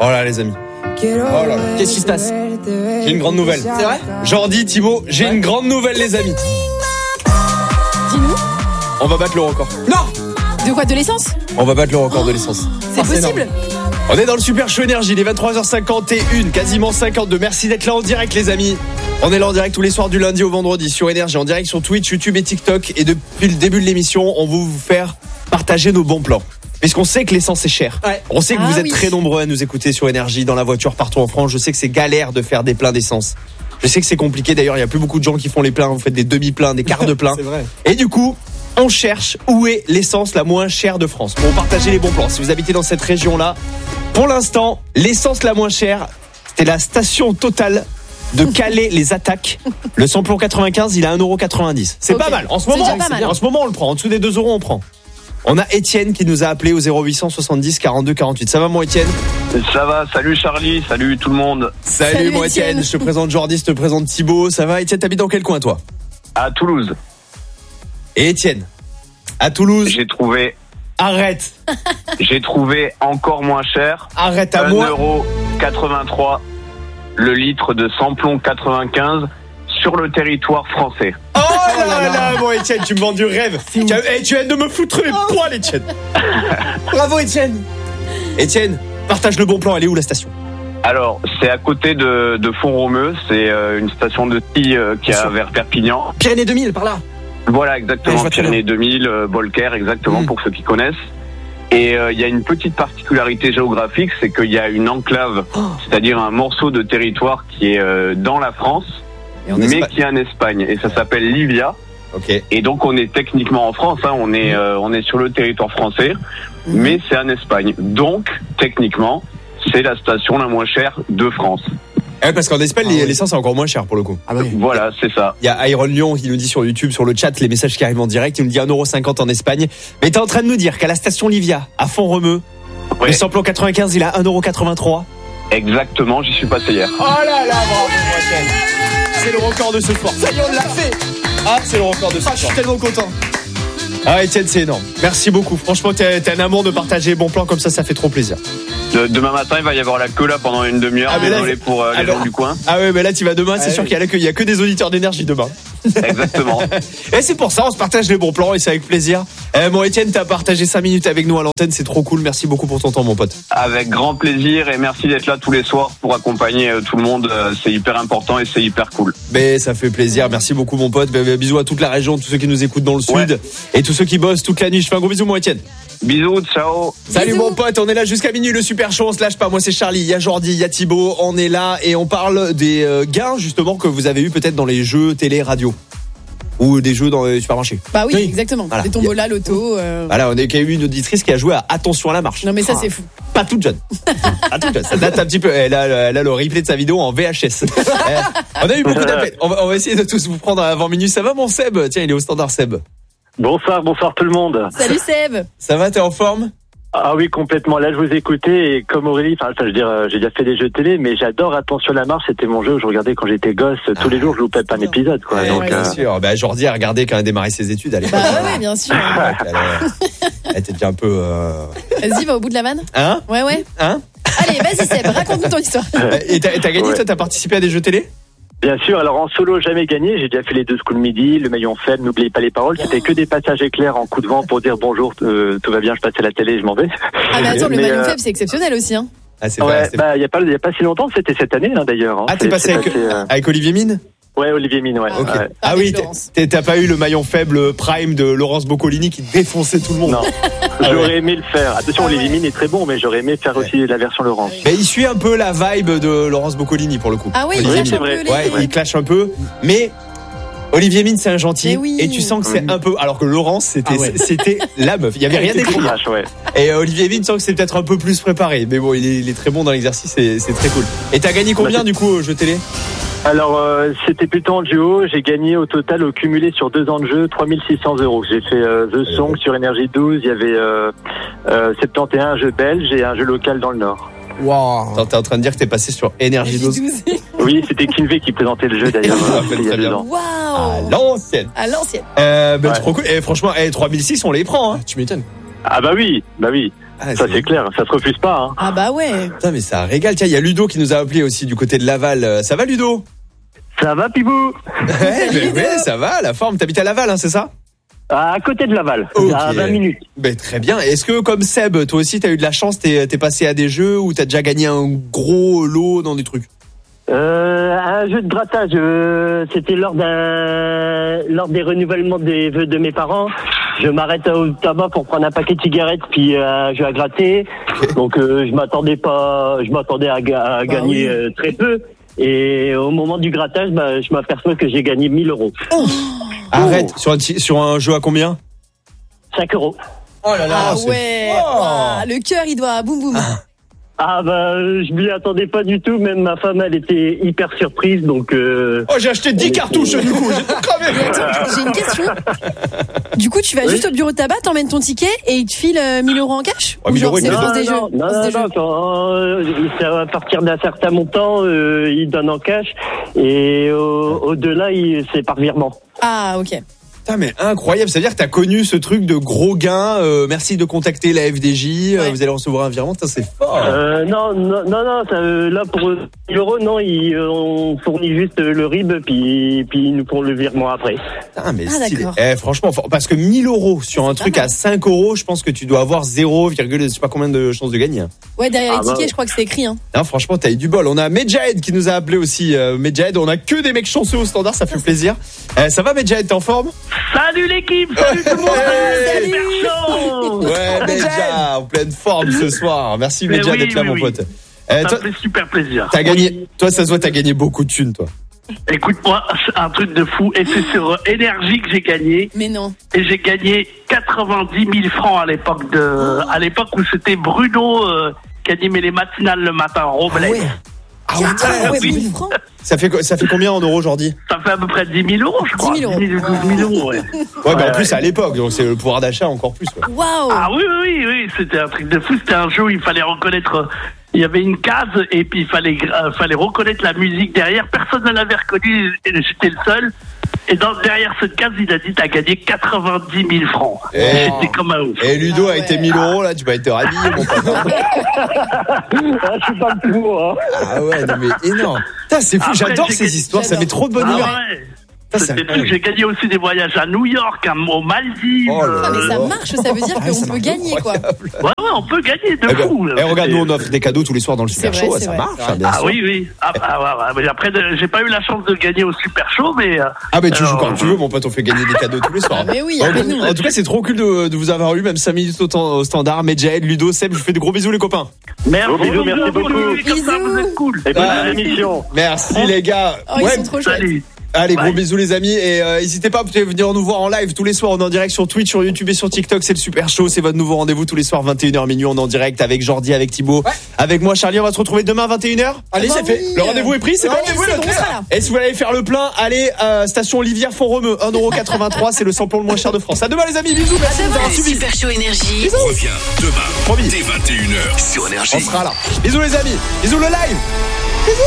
Oh là les amis. Oh là. Qu'est-ce qui se passe? J'ai une grande nouvelle. C'est vrai? Jordi, Thibaut, j'ai une grande nouvelle les amis. Dis-nous. On va battre le record. De quoi? De l'essence? On va battre le record de l'essence. C'est possible? On est dans le Super Show Énergie, il est 23h51, quasiment 52. Merci d'être là en direct les amis. On est là en direct tous les soirs du lundi au vendredi sur Énergie, en direct sur Twitch, YouTube et TikTok. Et depuis le début de l'émission, on va vous faire partager nos bons plans. Puisqu'on sait que l'essence est chère. Ouais. On sait que vous êtes très nombreux à nous écouter sur Énergie, dans la voiture, partout en France. Je sais que c'est galère de faire des pleins d'essence. Je sais que c'est compliqué, d'ailleurs il n'y a plus beaucoup de gens qui font les pleins. Vous faites des demi-pleins, des quarts de plein. C'est vrai. Et du coup, on cherche où est l'essence la moins chère de France. Pour partager les bons plans. Si vous habitez dans cette région-là, pour l'instant, l'essence la moins chère, c'était la station Total de Calais les Attaques. Le samplon 95, il est à 1,90€. C'est pas mal. En ce moment, en ce moment, on le prend. En dessous des 2€, on prend. On a Étienne qui nous a appelé au 0800 70 42 48. Ça va mon Étienne? Ça va, salut Charlie, salut tout le monde. Salut mon Étienne, je te présente Jordi, je te présente Thibaut. Ça va Étienne, t'habites dans quel coin toi? À Toulouse. Et Étienne, à Toulouse. J'ai trouvé encore moins cher. Arrête à moi. 1,83€ le litre de samplon 95 sur le territoire français. Oh là là, mon Étienne, tu me vends du rêve. Tu viens de me foutre les poils, Étienne. Bravo Étienne. Étienne, partage le bon plan, elle est où la station? Alors, c'est à côté de Font-Romeu, c'est une station de ski qui est vers Perpignan. Pyrénées 2000 par là. Voilà, exactement, Pyrénées 2000, Bolker, exactement, pour ceux qui connaissent. Et il y a une petite particularité géographique, c'est qu'il y a une enclave, c'est-à-dire un morceau de territoire qui est dans la France, mais qui est en Espagne. Et ça s'appelle Livia. Okay. Et donc on est techniquement en France, hein, on est sur le territoire français, mais c'est en Espagne. Donc, techniquement, c'est la station la moins chère de France. Parce qu'en Espagne, l'essence est encore moins cher pour le coup. Ah oui. Voilà, c'est ça. Il y a Iron Lyon qui nous dit sur YouTube, sur le chat, les messages qui arrivent en direct. Il nous dit 1,50€ en Espagne. Mais t'es en train de nous dire qu'à la station Livia, à Font-Romeu, le samplon 95, il a 1,83€. Exactement, j'y suis passé hier. Oh là là, bravo, c'est le record de ce soir. Ça y est, on l'a fait. Ah, c'est le record de ce soir. Je suis tellement content. Ah, Étienne, c'est énorme. Merci beaucoup. Franchement, t'es un amour de partager les bons plans comme ça fait trop plaisir. Demain matin, il va y avoir la queue là pendant une demi-heure. Désolé pour les gens du coin. Ah ouais, mais là, tu vas demain, c'est sûr qu'il y a que des auditeurs d'énergie demain. Exactement. Et c'est pour ça, on se partage les bons plans et c'est avec plaisir. Bon, Étienne, t'as partagé 5 minutes avec nous à l'antenne, c'est trop cool. Merci beaucoup pour ton temps, mon pote. Avec grand plaisir et merci d'être là tous les soirs pour accompagner tout le monde. C'est hyper important et c'est hyper cool. Mais ça fait plaisir. Merci beaucoup, mon pote. Bisous à toute la région, tous ceux qui nous écoutent dans le sud et tous ceux qui bossent toute la nuit. Je fais un gros bisou, mon Étienne. Bisous, ciao. Salut mon pote, on est là jusqu'à minuit, le super show, on se lâche pas. Moi c'est Charlie, il y a Jordi, il y a Thibaut, on est là et on parle des gains justement que vous avez eu peut-être dans les jeux télé, radio ou des jeux dans les supermarchés. Bah oui, exactement. Voilà. Des tombolas, loto. Voilà, on a eu une auditrice qui a joué à Attention à la marche. Non mais ça c'est fou. Pas toute jeune. Pas toute jeune. Ça date un petit peu. Elle a le replay de sa vidéo en VHS. On a eu beaucoup d'appels. On va essayer de tous vous prendre avant minuit. Ça va mon Seb? Tiens, il est au standard Seb. Bonsoir tout le monde. Salut Seb. Ça va, t'es en forme? Ah oui, complètement. Là, je vous écoutais et comme Aurélie, j'ai déjà fait des jeux télé, mais j'adore Attention à la marche. C'était mon jeu que je regardais quand j'étais gosse. Tous les jours, je loupais pas un épisode, quoi. Ouais, donc, bien sûr. Bah, Jordi a regardé quand elle a démarré ses études à l'époque. Bah oui, bien sûr. Elle était déjà un peu. Vas-y, va au bout de la vanne. Hein? Ouais. Hein? Allez, vas-y Seb, raconte-nous ton histoire. Et t'as gagné, toi, t'as participé à des jeux télé? Bien sûr, alors en solo, jamais gagné. J'ai déjà fait les 2 School Midi, le maillon faible, n'oubliez pas les paroles. C'était que des passages éclairs en coup de vent pour dire bonjour, tout va bien, je passe à la télé, je m'en vais. Ah mais attends, le maillon faible, c'est exceptionnel aussi, hein. Ah, c'est ouais, il y a pas si longtemps, c'était cette année, hein, d'ailleurs. Hein. Ah, t'es passé avec Olivier Mine? Ouais, Olivier Mine, ouais. Okay. Ouais. Ah oui, t'as pas eu le maillon faible prime de Laurence Boccolini qui défonçait tout le monde? Non. J'aurais aimé le faire. Attention, Olivier Mine est très bon, mais j'aurais aimé faire aussi la version Laurence. Mais il suit un peu la vibe de Laurence Boccolini pour le coup. Ah oui, il clash un peu. Il clash un peu, mais Olivier Mine c'est un gentil et tu sens que c'est un peu, alors que Laurence c'était la meuf, il y avait rien d'écrit. Et Olivier Mine, tu sens que c'est peut-être un peu plus préparé, mais bon, il est très bon dans l'exercice, c'est très cool. Et t'as gagné combien du coup au jeu télé? Alors, c'était plutôt en duo. J'ai gagné au total, au cumulé sur 2 ans de jeu, 3600€. J'ai fait The Song sur Énergie 12. Il y avait 71, un jeu belge et un jeu local dans le Nord. Wow. T'es en train de dire que t'es passé sur Énergie 12? Oui, c'était Kinvey qui présentait le jeu d'ailleurs. Il y a 2 ans. Wow. À l'ancienne. Ouais. Trop cool. Et franchement, 3006, on les prend, hein. Tu m'étonnes. Ah bah oui. Ah, Ça c'est clair, ça se refuse pas. Hein. Ah bah ouais. Putain, mais ça régale. Tiens, il y a Ludo qui nous a appelé aussi du côté de Laval. Ça va, Ludo? Ça va, Pibou? Ouais, ça va, la forme. T'habites à Laval, hein, c'est ça? À côté de Laval, Okay. à 20 minutes. Ben, très bien. Est-ce que, comme Seb, toi aussi, t'as eu de la chance, t'es passé à des jeux ou t'as déjà gagné un gros lot dans des trucs? Un jeu de grattage, c'était lors des renouvellements des vœux de mes parents. Je m'arrête au tabac pour prendre un paquet de cigarettes puis un jeu à gratter. Okay. Donc je m'attendais à gagner très peu. Et au moment du grattage, je m'aperçois que j'ai gagné 1 000 €. Arrête. Sur un jeu à combien? 5 €. Oh là là. Ah ouais. Ah, le cœur, il doit boum boum. Je m'y attendais pas du tout. Même ma femme, elle était hyper surprise. Donc. Oh, j'ai acheté 10 cartouches du coup. J'ai tout cramé. J'ai une question. Du coup, tu vas juste au bureau de tabac, t'emmènes ton ticket et ils te filent 1 000 € en cash? Ouais, Ou 1 000 genre, €, c'est non, France des jeux? Non. C'est à partir d'un certain montant, ils donnent en cash. Et au-delà, c'est par virement. Ah, ok. Putain, mais incroyable. Ça veut dire que t'as connu ce truc de gros gains. Merci de contacter la FDJ. Ouais. Vous allez recevoir un virement. Ça, c'est fort. Non. Là, pour 1 000 €, non, on fournit juste le RIB, puis ils nous font le virement après. Putain, mais Ah, stylé. d'accord. Franchement, parce que 1 000 € sur un truc pas mal. à 5 €, je pense que tu dois avoir 0, je sais pas combien de chances de gagner. Ouais, derrière les tickets, ouais. je crois que c'est écrit. Hein. Non, franchement, t'as eu du bol. On a Medjahed qui nous a appelé aussi. Medjahed, on a que des mecs chanceux au standard, ça fait plaisir. Ça va, Medjahed, t'es en forme? Salut l'équipe, salut tout le monde. Salut. Super chaud. Ouais, Medjahed, en pleine forme ce soir. Merci Mais Medjahed oui, d'être là, oui, mon oui. pote. Ça Toi, fait super plaisir. t'as gagné. Toi, ça se voit, t'as gagné beaucoup de thunes, toi. Écoute-moi, c'est un truc de fou. Et c'est sur Énergie que j'ai gagné. Mais non. Et j'ai gagné 90 000 francs à l'époque où c'était Bruno qui animait les matinales le matin, Robles. Ah ouais, Ouais, oui. 1000 francs. Ça fait combien en euros aujourd'hui? Ça fait à peu près 10 000 €, je crois. 10 000 €. 10 000 €, ouais. Ouais, bah en plus, à l'époque, donc c'est le pouvoir d'achat encore plus, quoi. Waouh. Ah oui, c'était un truc de fou. C'était un jeu où il fallait reconnaître. Il y avait une case et puis il fallait reconnaître la musique derrière. Personne ne l'avait reconnu et j'étais le seul. Et derrière cette case, il a dit t'as gagné 90 000 francs. Et j'étais comme un ouf. Et Ludo, Ah avec tes ouais. 1 000 €, là, tu vas être rhabillé, mon pote. Je suis pas le plus beau, hein. Ah ouais, non mais énorme. Putain, c'est fou, Après, j'adore j'ai ces gagné- histoires, ça met trop de bonne humeur. ouais. Ça, C'était c'est tout. J'ai gagné aussi des voyages à New York, aux Maldives. Oh là Ah, mais ça marche, ça veut dire Ah, ça qu'on peut marche gagner, quoi. Ouais, on peut gagner de fou. Et regarde, nous on offre des cadeaux tous les soirs dans le C'est Super vrai, Show, c'est ça vrai. marche, hein, bien Ah sûr. oui. Ouais. Mais après, j'ai pas eu la chance de gagner au Super Show, mais. Ah mais tu joues alors, quand tu veux, mon pote, on fait gagner des cadeaux tous les soirs. Ah, mais oui, En appelle-nous. tout cas, c'est trop cool de vous avoir eu, même 5 minutes au standard. Medjahed, Ludo, Seb, je vous fais de gros bisous les copains. Merci, Bisous, merci beaucoup. Comme ça, vous êtes cool. Et bonne Ah. émission. Merci les gars. Oh, ils sont trop chouettes. Salut. Allez, gros Bye. bisous les amis et n'hésitez pas, vous pouvez venir nous voir en live tous les soirs, on est en direct sur Twitch, sur YouTube et sur TikTok, c'est le Super Show, c'est votre nouveau rendez-vous tous les soirs 21h minuit, on est en direct avec Jordi, avec Thibaut, avec moi Charlie, on va se retrouver demain 21h. Allez, bah c'est fait. oui. Le rendez-vous est pris, c'est Ouais, bon, c'est bon, on sera là. Et si vous voulez aller faire le plein, allez station Olivière Font-Romeu, 1,83 €, c'est le samplon le moins cher de France. À demain les amis, bisous, merci de nous avoir Le suivis. Super Show Énergie. Reviens demain Promis. dès 21h sur Énergie. On sera là. Bisous les amis, bisous le live.